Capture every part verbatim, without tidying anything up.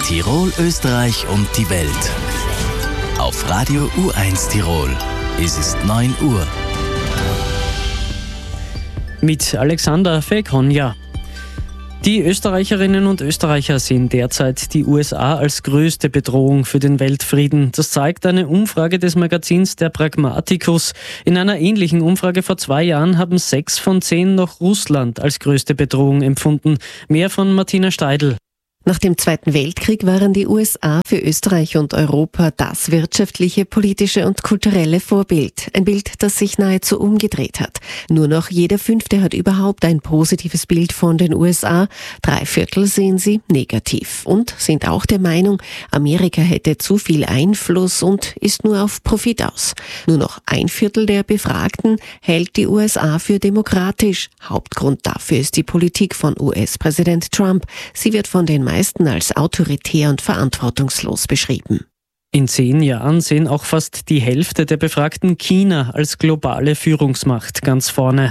Tirol, Österreich und die Welt. Auf Radio U eins Tirol. Es ist neun Uhr. Mit Alexander Fekonja. Die Österreicherinnen und Österreicher sehen derzeit die U S A als größte Bedrohung für den Weltfrieden. Das zeigt eine Umfrage des Magazins Der Pragmaticus. In einer ähnlichen Umfrage vor zwei Jahren haben sechs von zehn noch Russland als größte Bedrohung empfunden. Mehr von Martina Steidl. Nach dem Zweiten Weltkrieg waren die U S A für Österreich und Europa das wirtschaftliche, politische und kulturelle Vorbild. Ein Bild, das sich nahezu umgedreht hat. Nur noch jeder Fünfte hat überhaupt ein positives Bild von den U S A. Drei Viertel sehen sie negativ und sind auch der Meinung, Amerika hätte zu viel Einfluss und ist nur auf Profit aus. Nur noch ein Viertel der Befragten hält die U S A für demokratisch. Hauptgrund dafür ist die Politik von U S-Präsident Trump. Sie wird von den meisten als autoritär und verantwortungslos beschrieben. In zehn Jahren sehen auch fast die Hälfte der Befragten China als globale Führungsmacht ganz vorne.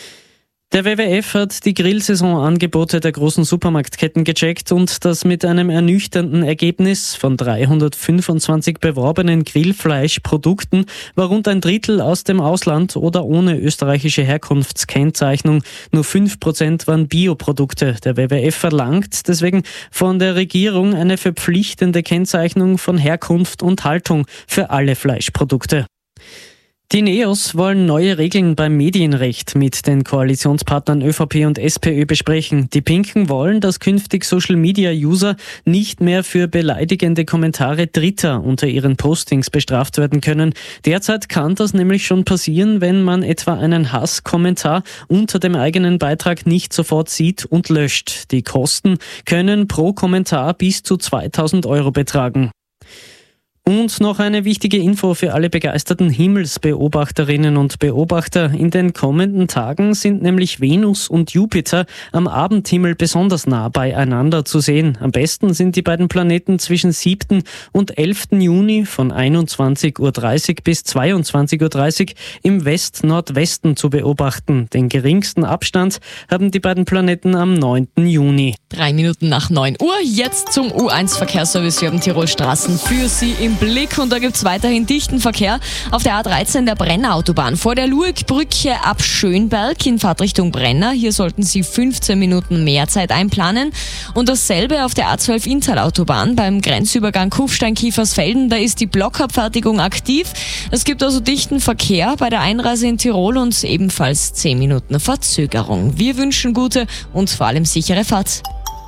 Der W W F hat die Grillsaisonangebote der großen Supermarktketten gecheckt und das mit einem ernüchternden Ergebnis. Von dreihundertfünfundzwanzig beworbenen Grillfleischprodukten war rund ein Drittel aus dem Ausland oder ohne österreichische Herkunftskennzeichnung. Nur fünf Prozent waren Bioprodukte. Der W W F verlangt deswegen von der Regierung eine verpflichtende Kennzeichnung von Herkunft und Haltung für alle Fleischprodukte. Die Neos wollen neue Regeln beim Medienrecht mit den Koalitionspartnern ÖVP und SPÖ besprechen. Die Pinken wollen, dass künftig Social-Media-User nicht mehr für beleidigende Kommentare Dritter unter ihren Postings bestraft werden können. Derzeit kann das nämlich schon passieren, wenn man etwa einen Hasskommentar unter dem eigenen Beitrag nicht sofort sieht und löscht. Die Kosten können pro Kommentar bis zu zweitausend Euro betragen. Und noch eine wichtige Info für alle begeisterten Himmelsbeobachterinnen und Beobachter. In den kommenden Tagen sind nämlich Venus und Jupiter am Abendhimmel besonders nah beieinander zu sehen. Am besten sind die beiden Planeten zwischen siebten und elften Juni von einundzwanzig Uhr dreißig bis zweiundzwanzig Uhr dreißig im West-Nordwesten zu beobachten. Den geringsten Abstand haben die beiden Planeten am neunten Juni. Drei Minuten nach neun Uhr, jetzt zum U eins Verkehrsservice. Wir haben Tirol Straßen für Sie im Blick und da gibt es weiterhin dichten Verkehr auf der A dreizehn der Brennerautobahn. Vor der Luegbrücke ab Schönberg in Fahrtrichtung Brenner. Hier sollten Sie fünfzehn Minuten mehr Zeit einplanen. Und dasselbe auf der A zwölf Inntal-Autobahn beim Grenzübergang Kufstein-Kiefersfelden. Da ist die Blockabfertigung aktiv. Es gibt also dichten Verkehr bei der Einreise in Tirol und ebenfalls zehn Minuten Verzögerung. Wir wünschen gute und vor allem sichere Fahrt.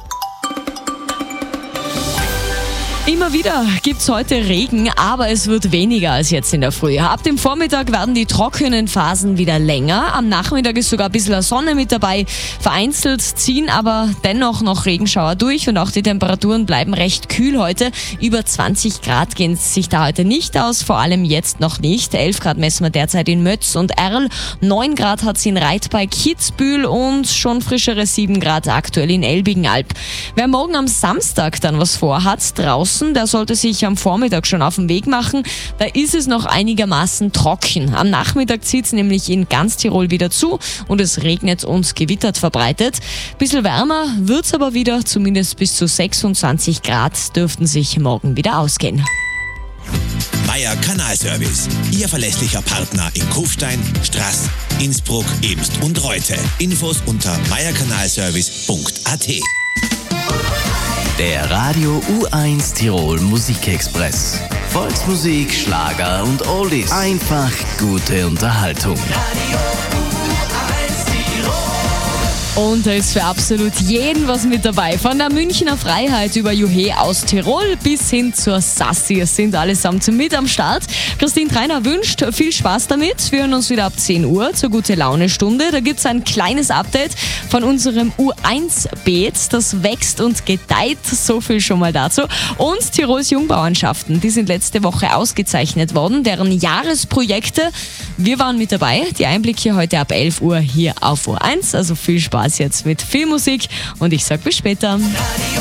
Immer wieder gibt's heute Regen, aber es wird weniger als jetzt in der Früh. Ab dem Vormittag werden die trockenen Phasen wieder länger. Am Nachmittag ist sogar ein bisschen Sonne mit dabei. Vereinzelt ziehen aber dennoch noch Regenschauer durch und auch die Temperaturen bleiben recht kühl heute. Über zwanzig Grad gehen sich da heute nicht aus, vor allem jetzt noch nicht. elf Grad messen wir derzeit in Mötz und Erl. neun Grad hat's in Reit bei Kitzbühel und schon frischere sieben Grad aktuell in Elbigenalb. Wer morgen am Samstag dann was vorhat, draußen, der sollte sich am Vormittag schon auf den Weg machen. Da ist es noch einigermaßen trocken. Am Nachmittag zieht es nämlich in ganz Tirol wieder zu und es regnet und gewittert verbreitet. Bisschen wärmer wird es aber wieder, zumindest bis zu sechsundzwanzig Grad dürften sich morgen wieder ausgehen. Meier Kanalservice, Ihr verlässlicher Partner in Kufstein, Straß, Innsbruck, Ebst und Reute. Infos unter meierkanalservice punkt a t. Der Radio U eins Tirol Musikexpress. Volksmusik, Schlager und Oldies. Einfach gute Unterhaltung. Und da ist für absolut jeden was mit dabei. Von der Münchner Freiheit über Juhe aus Tirol bis hin zur Sassi. Es sind allesamt mit am Start. Christine Treiner wünscht viel Spaß damit. Wir hören uns wieder ab zehn Uhr zur Gute-Laune-Stunde. Da gibt es ein kleines Update von unserem U eins Beet. Das wächst und gedeiht. So viel schon mal dazu. Und Tirols Jungbauernschaften. Die sind letzte Woche ausgezeichnet worden. Deren Jahresprojekte. Wir waren mit dabei. Die Einblicke heute ab elf Uhr hier auf U eins. Also viel Spaß jetzt mit viel Musik und ich sag bis später.